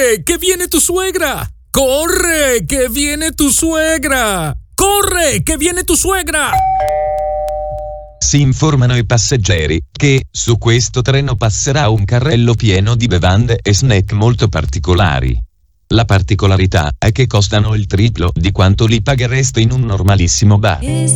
Corre, che viene tu suegra! Corre, che viene tu suegra! Corre, che viene tu suegra! Si informano i passeggeri che su questo treno passerà un carrello pieno di bevande e snack molto particolari. La particolarità è che costano il triplo di quanto li paghereste in un normalissimo bar.